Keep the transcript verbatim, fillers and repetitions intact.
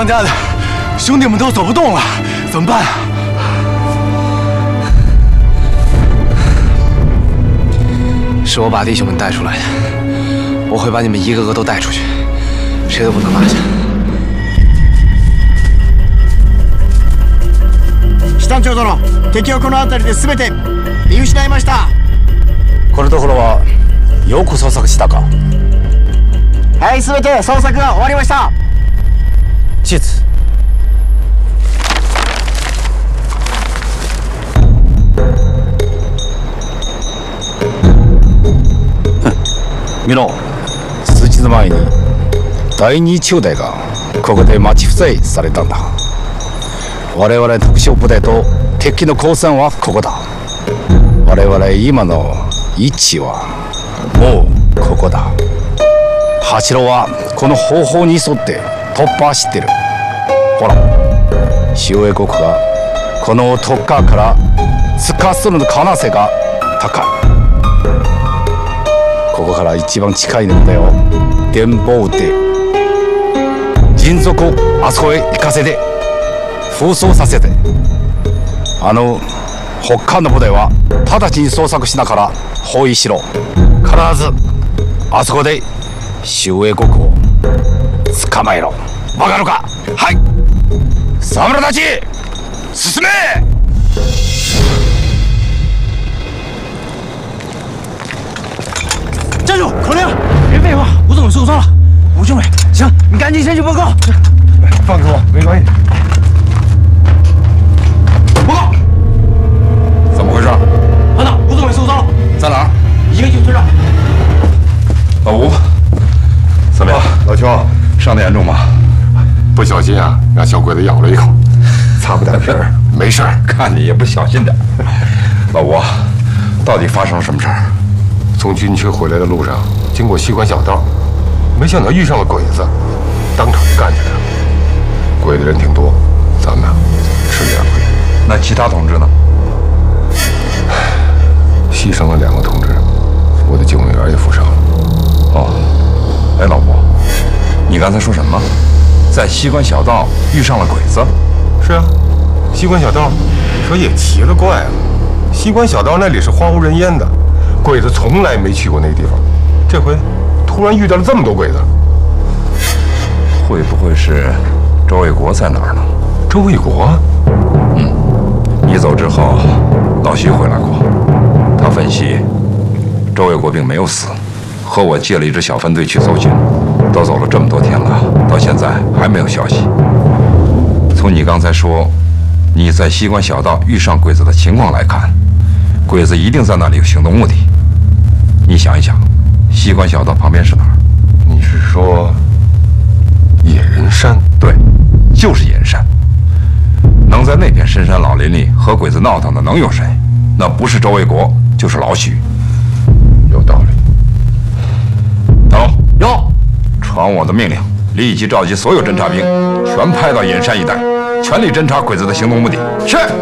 当家的，兄弟们都走不动了，怎么办啊？是我把弟兄们带出来的，我会把你们一个个都带出去，谁都不能落下。 師団長殿、敵をこの辺りで全て見失いました。 このところはよく捜索したか。 はい、全て捜索が終わりました。 シーツ。見ろ、数日前に第二中隊がここで待ち伏せされたんだ。我々特殊部隊と敵の交戦はここだ。我々今の位置はもうここだ。柱はこの方法に沿って突破してる。ほら、周英国がこの突破から突破する可能性が高い。ここから一番近いんだよ。電報で迅速あそこへ行かせて封鎖させて、あの他の部隊は直ちに捜索しながら包囲しろ。必ずあそこで周英国を捕まえろ。わかるか？はい。侍たち、進め！ 站住！口令！别废话，吴总受伤了。吴政委，行，你赶紧先去报告。 放开我，没关系。 报告。怎么回事？ 班长，吴总委受伤了， 在哪儿？ 一个警车上。 老吴，怎么样？ 老邱， 伤得严重吗？ 不小心啊，让小鬼子咬了一口， 擦不点皮儿， 没事儿。 看你也不小心点。老吴，到底发生了什么事儿？ 从军区回来的路上，经过西关小道，没想到遇上了鬼子，当场就干起来了。鬼子人挺多，咱们吃点亏。 那其他同志呢？ 牺牲了两个同志，我的警卫员也负伤了。 哦，哎，老吴，你刚才说什么？在西关小道遇上了鬼子？ 是啊，西关小道，你说也奇了怪了。西关小道那里是荒无人烟的，鬼子从来没去过那地方，这回突然遇到了这么多鬼子。 会不会是周卫国在哪儿呢？ 周卫国？ 嗯，你走之后，老徐回来过，他分析，周卫国并没有死，和我借了一支小分队去搜寻，都走了这么多天了，到现在还没有消息。从你刚才说你在西关小道遇上鬼子的情况来看，鬼子一定在那里有行动目的。你想一想，西关小道旁边是哪儿？ 你是说野人山？ 对，就是野人山。能在那片深山老林里和鬼子闹腾的能有谁？那不是周卫国，就是老许。 有道理。 大龙，有，传我的命令，立即召集所有侦察兵，全派到野人山一带，全力侦查鬼子的行动目的。是。